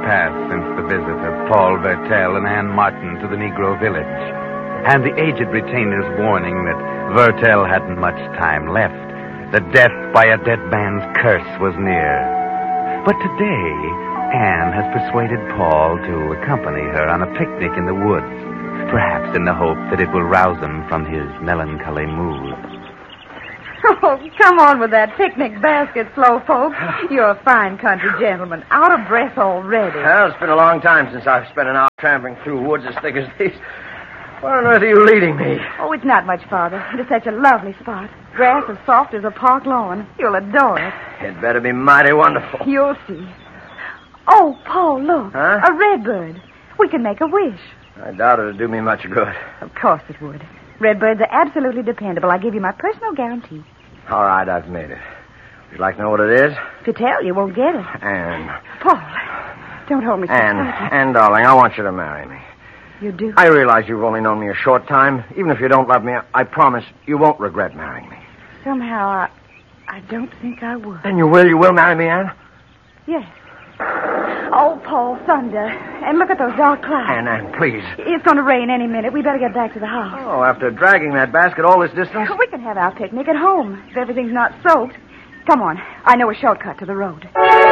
passed since the visit of Paul Vertel and Anne Martin to the Negro village, and the aged retainer's warning that Vertel hadn't much time left, that death by a dead man's curse was near. But today, Anne has persuaded Paul to accompany her on a picnic in the woods, perhaps in the hope that it will rouse him from his melancholy mood. Oh, come on with that picnic basket, Slowpoke. You're a fine country gentleman. Out of breath already. Well, it's been a long time since I've spent an hour tramping through woods as thick as these. Where on earth are you leading me? Oh, it's not much farther. It is such a lovely spot. Grass as soft as a park lawn. You'll adore it. It better be mighty wonderful. You'll see. Oh, Paul, look. Huh? A redbird. We can make a wish. I doubt it'll do me much good. Of course it would. Redbirds are absolutely dependable. I give you my personal guarantee. All right, I've made it. Would you like to know what it is? If you tell, you won't get it. Anne. Paul, don't hold me so tightly. Anne, darling, I want you to marry me. You do? I realize you've only known me a short time. Even if you don't love me, I promise you won't regret marrying me. Somehow, I don't think I would. Then you will marry me, Anne? Yes. Oh, Paul, thunder. And look at those dark clouds. Anne, please. It's going to rain any minute. We better get back to the house. Oh, after dragging that basket all this distance? We can have our picnic at home if everything's not soaked. Come on. I know a shortcut to the road.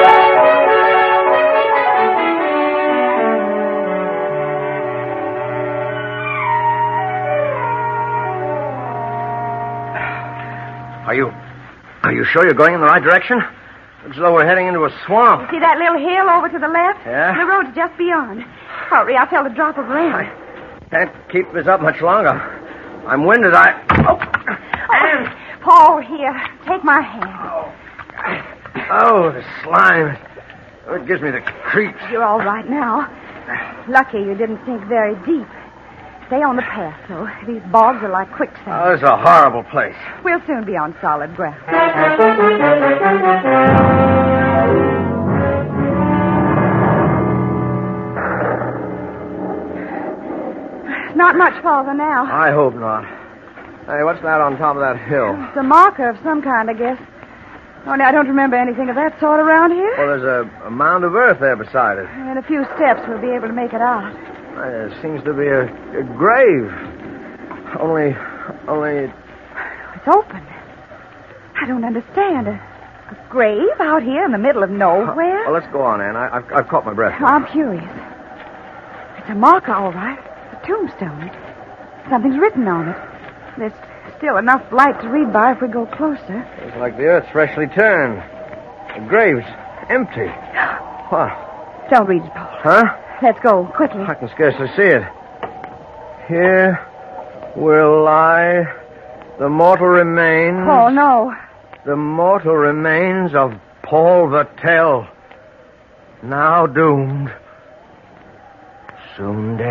Are you sure you're going in the right direction? Looks as though we're heading into a swamp. See that little hill over to the left? Yeah? The road's just beyond. Hurry, I'll tell the drop of rain. I can't keep this up much longer. I'm winded. Anne! Paul, here. Take my hand. Oh, the slime. Oh, it gives me the creeps. You're all right now. Lucky you didn't sink very deep. Stay on the path, though. These bogs are like quicksand. Oh, this is a horrible place. We'll soon be on solid ground. Not much farther now. I hope not. Hey, what's that on top of that hill? It's a marker of some kind, I guess. Only I don't remember anything of that sort around here. Well, there's a mound of earth there beside it. In a few steps, we'll be able to make it out. There seems to be a grave. Only... It's open. I don't understand. A grave out here in the middle of nowhere? Well, let's go on, Anne. I've caught my breath. I'm curious. It's a marker, all right. A tombstone. Something's written on it. There's still enough light to read by if we go closer. It's like the earth's freshly turned. The grave's empty. What? Don't read it, Paul. Huh? Let's go, quickly. I can scarcely see it. Here will lie the mortal remains... Oh, no. The mortal remains of Paul Vertel, now doomed, soon dead.